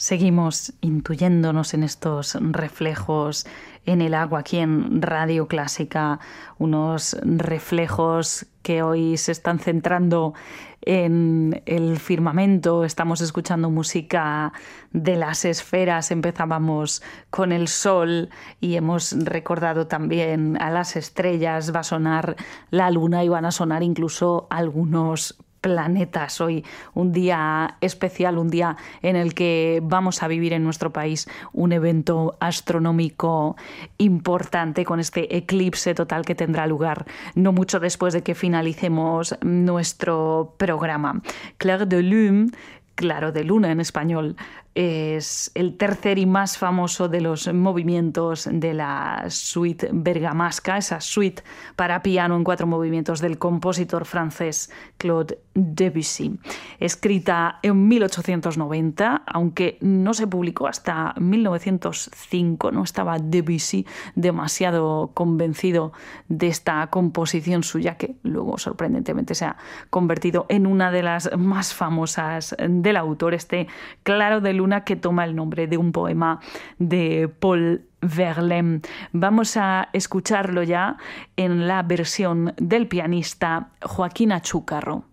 Seguimos intuyéndonos en estos reflejos en el agua aquí en Radio Clásica, unos reflejos que hoy se están centrando en el firmamento. Estamos escuchando música de las esferas, empezábamos con el sol y hemos recordado también a las estrellas, va a sonar la luna y van a sonar incluso algunos planetas. Hoy un día especial, un día en el que vamos a vivir en nuestro país un evento astronómico importante con este eclipse total que tendrá lugar no mucho después de que finalicemos nuestro programa. Clair de Lune, claro de luna en español, es el tercer y más famoso de los movimientos de la suite bergamasca, esa suite para piano en 4 movimientos del compositor francés Claude Debussy. Escrita en 1890, aunque no se publicó hasta 1905, no estaba Debussy demasiado convencido de esta composición suya, que luego sorprendentemente se ha convertido en una de las más famosas del autor, este Claro de Luna, que toma el nombre de un poema de Paul Verlaine. Vamos a escucharlo ya en la versión del pianista Joaquín Achúcarro.